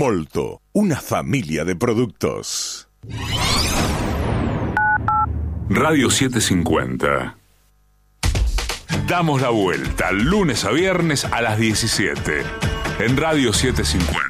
Molto, una familia de productos. Radio 750. Damos la vuelta lunes a viernes a las 17 en Radio 750.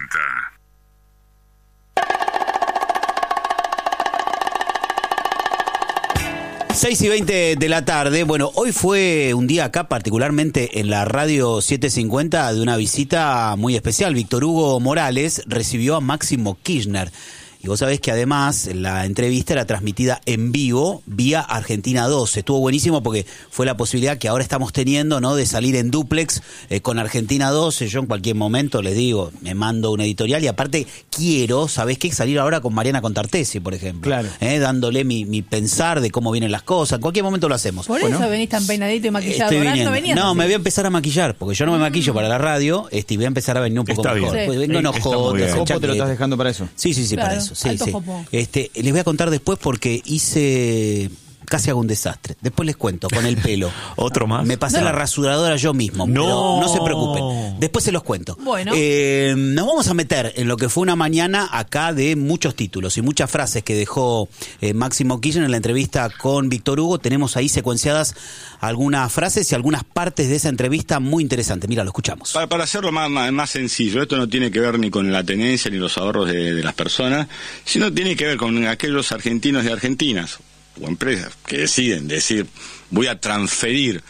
Seis y 20 de la tarde. Bueno, hoy fue un día acá, particularmente en la Radio 750, de una visita muy especial. Víctor Hugo Morales recibió a Máximo Kirchner. Y vos sabés que además la entrevista era transmitida en vivo vía Argentina 2. Estuvo buenísimo porque fue la posibilidad que ahora estamos teniendo, ¿no?, de salir en dúplex con Argentina 2. Yo en cualquier momento les digo, me mando una editorial y aparte quiero, ¿sabés qué? Salir ahora con Mariana Contartesi, por ejemplo. Claro. Dándole mi pensar de cómo vienen las cosas. En cualquier momento lo hacemos. Por eso venís tan peinadito y maquillado. No, me voy a empezar a maquillar porque yo no me maquillo para la radio y voy a empezar a venir un poco mejor. Sí. Pues vengo enojotas. ¿Cómo te lo estás dejando para eso? Sí, claro, para eso. Sí. Les voy a contar después porque casi hago un desastre. Después les cuento con el pelo. ¿Otro más? Me pasé la rasuradora yo mismo. No se preocupen. Después se los cuento. Bueno. Nos vamos a meter en lo que fue una mañana acá de muchos títulos y muchas frases que dejó Máximo Kirchner en la entrevista con Víctor Hugo. Tenemos ahí secuenciadas algunas frases y algunas partes de esa entrevista muy interesantes. Mira, lo escuchamos. Para hacerlo más sencillo, esto no tiene que ver ni con la tenencia ni los ahorros de las personas, sino tiene que ver con aquellos argentinos y argentinas o empresas que deciden decir, voy a transferir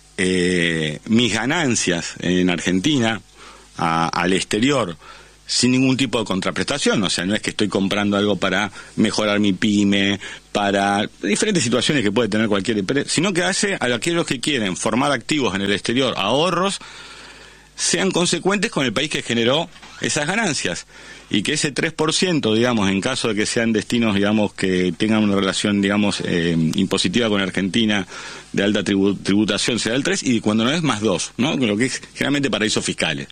mis ganancias en Argentina al exterior sin ningún tipo de contraprestación. O sea, no es que estoy comprando algo para mejorar mi pyme, para diferentes situaciones que puede tener cualquier empresa, sino que hace a aquellos que quieren formar activos en el exterior, ahorros, sean consecuentes con el país que generó esas ganancias. Y que ese 3%, digamos, en caso de que sean destinos, digamos, que tengan una relación, digamos, impositiva con Argentina de alta tributación, sea el 3%, y cuando no es, más 2%, ¿no? Lo que es generalmente paraísos fiscales.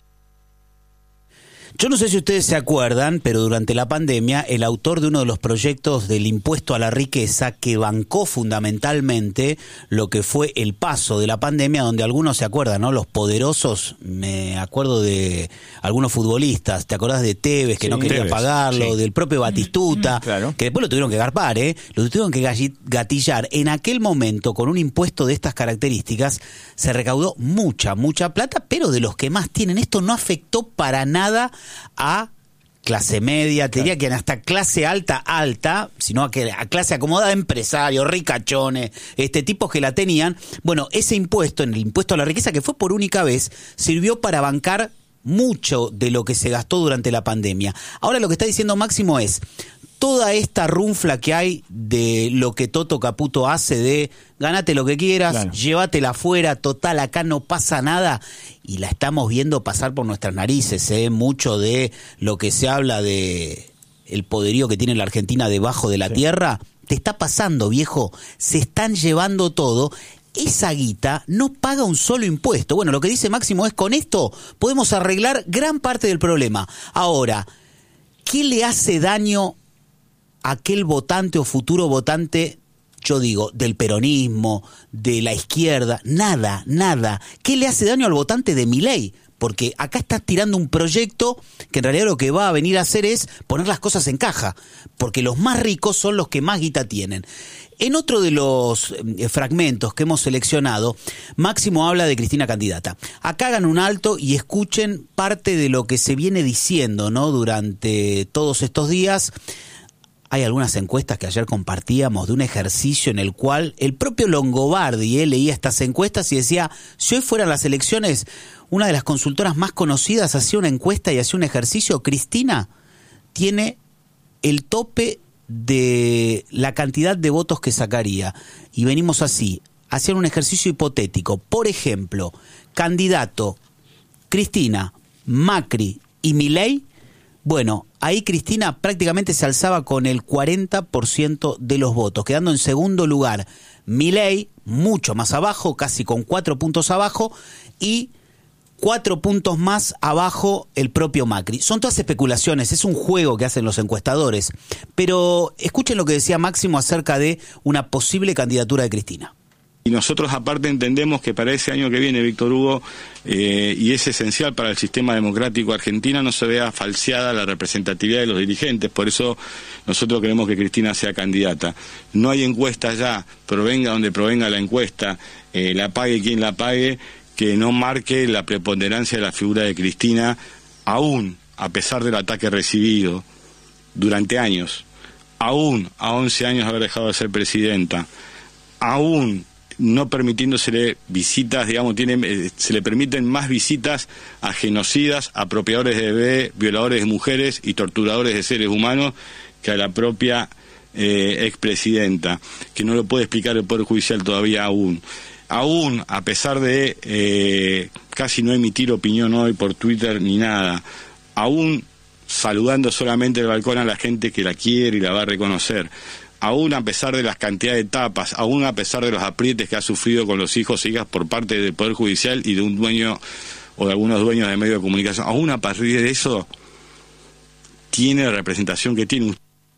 Yo no sé si ustedes se acuerdan, pero durante la pandemia, el autor de uno de los proyectos del impuesto a la riqueza que bancó fundamentalmente lo que fue el paso de la pandemia, donde algunos se acuerdan, ¿no? Los poderosos, me acuerdo de algunos futbolistas, ¿te acordás de Tevez, que no quería Tevez, pagarlo, sí. del propio Batistuta, claro, que después lo tuvieron que garpar, lo tuvieron que gatillar. En aquel momento, con un impuesto de estas características, se recaudó mucha plata, pero de los que más tienen. Esto no afectó para nada a clase media, te diría que hasta clase alta, sino a clase acomodada, empresarios, ricachones, tipos que la tenían. Bueno, ese impuesto, en el impuesto a la riqueza, que fue por única vez, sirvió para bancar mucho de lo que se gastó durante la pandemia. Ahora lo que está diciendo Máximo es, toda esta runfla que hay de lo que Toto Caputo hace de ganate lo que quieras, claro, llévatela afuera, total, acá no pasa nada, y la estamos viendo pasar por nuestras narices, mucho de lo que se habla de el poderío que tiene la Argentina debajo de la tierra, te está pasando, viejo, se están llevando todo. Esa guita no paga un solo impuesto. Bueno, lo que dice Máximo es, con esto podemos arreglar gran parte del problema. Ahora, ¿qué le hace daño a aquel votante o futuro votante, yo digo, del peronismo, de la izquierda? Nada. ¿Qué le hace daño al votante de Milei? Porque acá estás tirando un proyecto que en realidad lo que va a venir a hacer es poner las cosas en caja, porque los más ricos son los que más guita tienen. En otro de los fragmentos que hemos seleccionado, Máximo habla de Cristina candidata. Acá hagan un alto y escuchen parte de lo que se viene diciendo, ¿no?, durante todos estos días. Hay algunas encuestas que ayer compartíamos de un ejercicio en el cual el propio Longobardi leía estas encuestas y decía, si hoy fueran las elecciones, una de las consultoras más conocidas hacía una encuesta y hacía un ejercicio. Cristina tiene el tope de la cantidad de votos que sacaría. Y venimos así, hacían un ejercicio hipotético. Por ejemplo, candidato Cristina, Macri y Milei. Bueno, ahí Cristina prácticamente se alzaba con el 40% de los votos, quedando en segundo lugar Milei, mucho más abajo, casi con 4 puntos abajo, y 4 puntos más abajo el propio Macri. Son todas especulaciones, es un juego que hacen los encuestadores, pero escuchen lo que decía Máximo acerca de una posible candidatura de Cristina. Y nosotros aparte entendemos que para ese año que viene, Víctor Hugo, y es esencial para el sistema democrático argentino, no se vea falseada la representatividad de los dirigentes. Por eso nosotros queremos que Cristina sea candidata. No hay encuesta ya, provenga donde provenga la encuesta, la pague quien la pague, que no marque la preponderancia de la figura de Cristina, aún a pesar del ataque recibido durante años, aún a 11 años de haber dejado de ser presidenta, aún no permitiéndosele visitas, digamos, se le permiten más visitas a genocidas, apropiadores de bebés, violadores de mujeres y torturadores de seres humanos que a la propia expresidenta, que no lo puede explicar el Poder Judicial todavía aún, a pesar de casi no emitir opinión hoy por Twitter ni nada, aún saludando solamente el balcón a la gente que la quiere y la va a reconocer, aún a pesar de las cantidades de tapas, aún a pesar de los aprietes que ha sufrido con los hijos e hijas por parte del Poder Judicial y de un dueño o de algunos dueños de medios de comunicación, aún a partir de eso tiene la representación que tiene.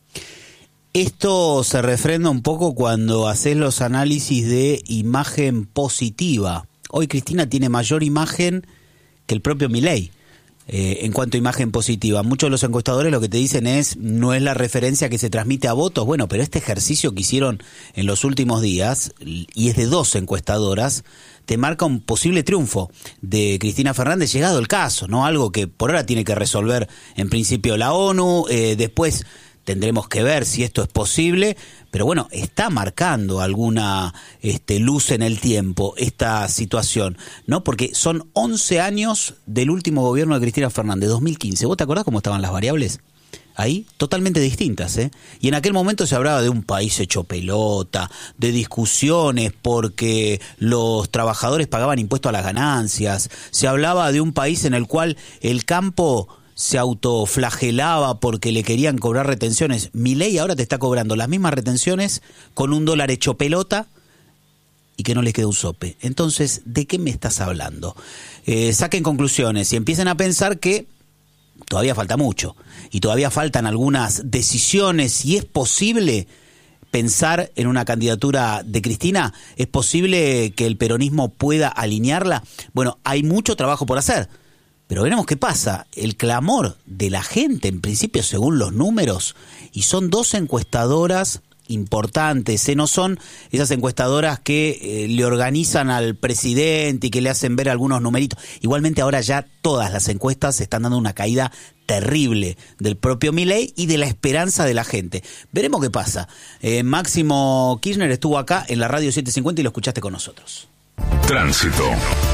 Esto se refrenda un poco cuando haces los análisis de imagen positiva. Hoy Cristina tiene mayor imagen que el propio Milei. En cuanto a imagen positiva, muchos de los encuestadores lo que te dicen es, no es la referencia que se transmite a votos. Bueno, pero este ejercicio que hicieron en los últimos días, y es de 2 encuestadoras, te marca un posible triunfo de Cristina Fernández, llegado el caso, ¿no? Algo que por ahora tiene que resolver en principio la ONU, después tendremos que ver si esto es posible, pero bueno, está marcando alguna luz en el tiempo esta situación, ¿no? Porque son 11 años del último gobierno de Cristina Fernández, 2015. ¿Vos te acordás cómo estaban las variables? Ahí, totalmente distintas, ¿eh? Y en aquel momento se hablaba de un país hecho pelota, de discusiones porque los trabajadores pagaban impuestos a las ganancias, se hablaba de un país en el cual el campo se autoflagelaba porque le querían cobrar retenciones. Milei ahora te está cobrando las mismas retenciones con $1 hecho pelota y que no le queda un sope. Entonces, ¿de qué me estás hablando? Saquen conclusiones y empiecen a pensar que todavía falta mucho y todavía faltan algunas decisiones. Y es posible pensar en una candidatura de Cristina, es posible que el peronismo pueda alinearla. Bueno, hay mucho trabajo por hacer, pero veremos qué pasa. El clamor de la gente, en principio, según los números, y son 2 encuestadoras importantes, no son esas encuestadoras que le organizan al presidente y que le hacen ver algunos numeritos. Igualmente ahora ya todas las encuestas están dando una caída terrible del propio Milei y de la esperanza de la gente. Veremos qué pasa. Máximo Kirchner estuvo acá en la Radio 750 y lo escuchaste con nosotros. Tránsito.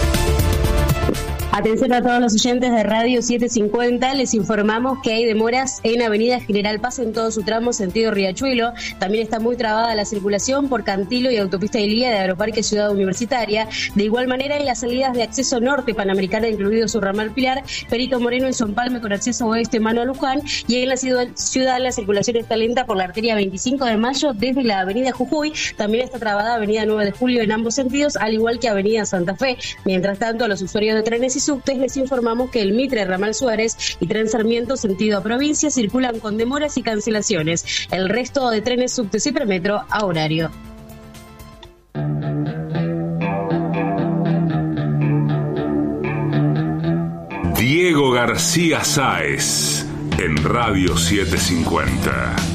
Atención a todos los oyentes de Radio 750, les informamos que hay demoras en Avenida General Paz en todo su tramo sentido Riachuelo. También está muy trabada la circulación por Cantilo y Autopista Ilía de Aeroparque Ciudad Universitaria. De igual manera, en las salidas de acceso norte Panamericana, incluido su ramal Pilar, Perito Moreno en Son Palme con acceso oeste Manuel Luján, y en la ciudad la circulación está lenta por la arteria 25 de Mayo desde la Avenida Jujuy. También está trabada Avenida 9 de Julio en ambos sentidos, al igual que Avenida Santa Fe. Mientras tanto, a los usuarios de trenes y subtes les informamos que el Mitre, Ramal Suárez y Tren Sarmiento sentido a provincia circulan con demoras y cancelaciones. El resto de trenes, subtes y premetro a horario. Diego García Sáez en Radio 750.